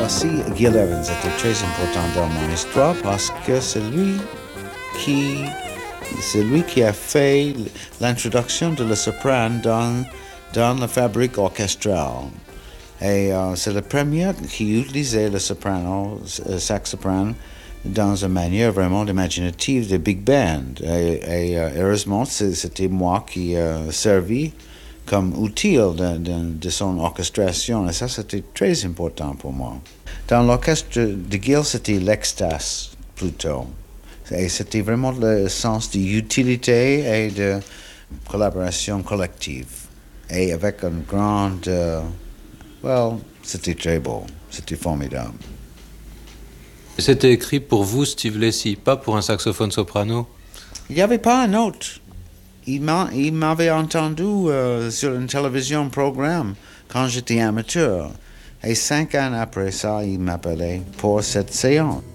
Voici Gil Evans, c'était très important dans mon histoire parce que qui, c'est lui qui a fait l'introduction de la soprane dans la fabrique orchestrale. Et c'est le premier qui utilisait le soprano, saxoprane, dans une manière vraiment imaginative de big band. Et heureusement, c'était moi qui servi comme utile de son orchestration. Et ça, c'était très important pour moi. Dans l'orchestre de Gil, c'était l'extase plutôt. Et c'était vraiment le sens d'utilité et de collaboration collective. Et avec une grande... c'était très beau. C'était formidable. C'était écrit pour vous, Steve Lacy, pas pour un saxophone soprano? Il n'y avait pas un autre. Il m'avait entendu sur une télévision programme quand j'étais amateur. Et 5 ans après ça, il m'appelait pour cette séance.